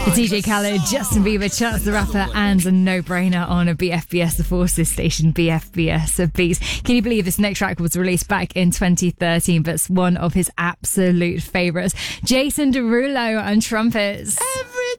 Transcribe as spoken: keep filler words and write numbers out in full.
D J Khaled, Justin Bieber, Chance the Rapper, and a no-brainer on a B F B S, the Forces station, B F B S of Beats. Can you believe this next track was released back in twenty thirteen, but it's one of his absolute favourites. Jason Derulo on trumpets.